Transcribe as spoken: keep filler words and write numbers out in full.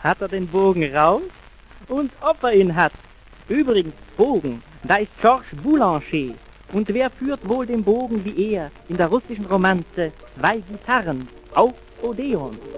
hat er den Bogen raus und ob er ihn hat. Übrigens, Bogen, da ist Georges Boulanger. Und wer führt wohl den Bogen wie er in der russischen Romanze? Zwei Gitarren auf Odeon.